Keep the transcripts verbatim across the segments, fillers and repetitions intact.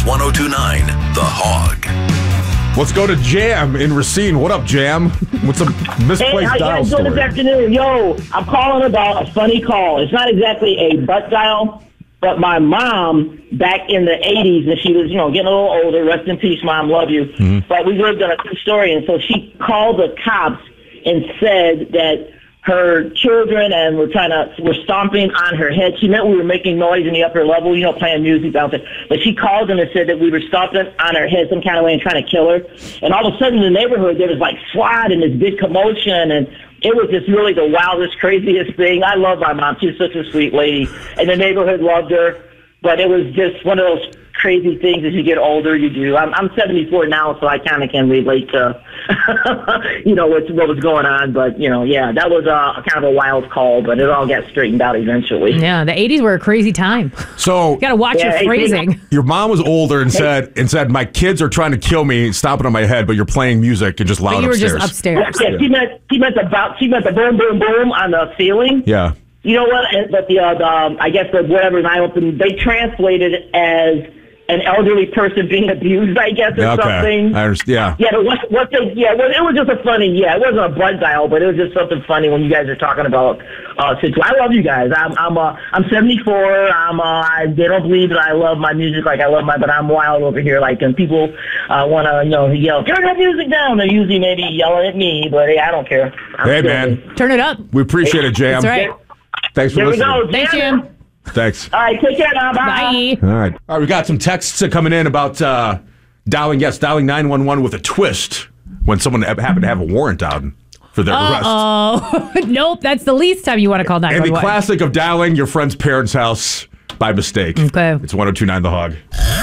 one oh two point nine The Hog. Let's go to Jam in Racine. What up, Jam? What's a misplaced hey, how dial you guys story? doing this afternoon? Yo, I'm calling about a funny call. It's not exactly a butt dial, but my mom, back in the eighties, and she was, you know, getting a little older. Rest in peace, Mom. Love you. Mm-hmm. But we lived in a true story, and so she called the cops and said that her children and were trying to were stomping on her head. She meant we were making noise in the upper level, you know, playing music, bouncing. But she called them and said that we were stomping on her head some kind of way and trying to kill her. And all of a sudden in the neighborhood there was like SWAT and this big commotion, and it was just really the wildest, craziest thing. I love my mom. She was such a sweet lady, and the neighborhood loved her. But it was just one of those crazy things as you get older you do. I'm, I'm seventy-four now, so I kind of can relate to, you know, what, what was going on. But, you know, yeah, that was a, kind of a wild call, but it all got straightened out eventually. Yeah, the eighties were a crazy time. So you got to watch yeah, your phrasing. Your mom was older and said, and said, my kids are trying to kill me, stomping on my head, but you're playing music and just loud but you were upstairs. just upstairs. Yeah, yeah, she meant she meant the bout, she meant the boom, boom, boom on the ceiling. Yeah. You know what? And- But the, uh, the um, I guess the whatever nine open, they translated it as an elderly person being abused, I guess, or Okay. something. I understand. Yeah. Yeah, but what, what they, yeah, well, it was just a funny, yeah, it wasn't a butt dial, but it was just something funny when you guys are talking about uh, situation. I love you guys. I'm, I'm, uh, I'm seventy-four. I'm, uh, I, they don't believe that I love my music like I love my, but I'm wild over here. Like, and people uh, want to, you know, yell, turn that music down. They're usually maybe yelling at me, but hey, I don't care. I'm Hey, still- man. Turn it up. We appreciate it, Jam. That's right. Thanks for There we listening. go. Thanks, Jim. Thanks. All right, take care now. Bye. Bye. All right. All right, we got some texts coming in about uh, dialing, yes, dialing nine one one with a twist when someone happened to have a warrant out for their arrest. Oh, nope. That's the least time you want to call nine And one the one. classic of dialing your friend's parents' house by mistake. Okay. It's one oh two point nine The Hog.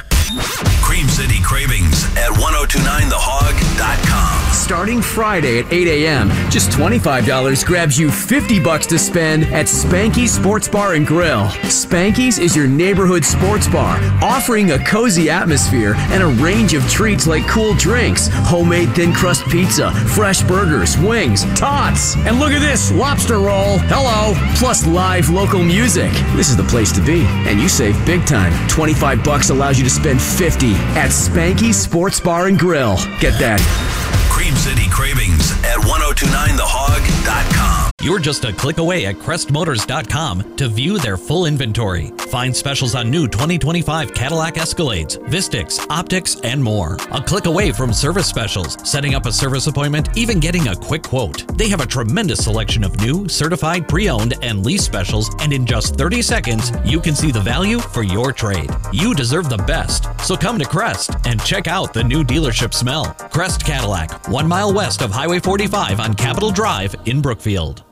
Cream City Cravings at ten twenty-nine the hog dot com. Starting Friday at eight a.m., just twenty-five dollars grabs you fifty bucks to spend at Spanky's Sports Bar and Grill. Spanky's is your neighborhood sports bar, offering a cozy atmosphere and a range of treats like cool drinks, homemade thin crust pizza, fresh burgers, wings, tots, and look at this, lobster roll. Hello. Plus live local music. This is the place to be, and you save big time. twenty-five bucks allows you to spend fifty at Spanky's Sports Bar and Grill. Get that? Cream City Cravings at ten twenty-nine the hog dot com. You're just a click away at crest motors dot com to view their full inventory. Find specials on new twenty twenty-five Cadillac Escalades, Vistix, Optics, and more. A click away from service specials, setting up a service appointment, even getting a quick quote. They have a tremendous selection of new, certified, pre-owned, and lease specials, and in just thirty seconds, you can see the value for your trade. You deserve the best, so come to Crest and check out the new dealership smell. Crest Cadillac, one mile west of Highway forty-five on Capitol Drive in Brookfield.